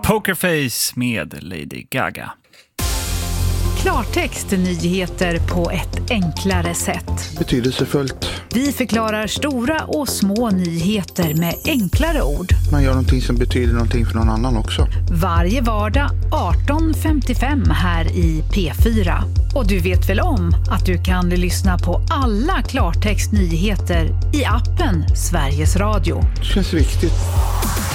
Pokerface med Lady Gaga. Klartext nyheter på ett enklare sätt. Betydelsefullt. Vi förklarar stora och små nyheter med enklare ord. Man gör någonting som betyder någonting för någon annan också. Varje vardag 18:55 här i P4. Och du vet väl om att du kan lyssna på alla Klartext nyheter i appen Sveriges Radio. Det känns viktigt.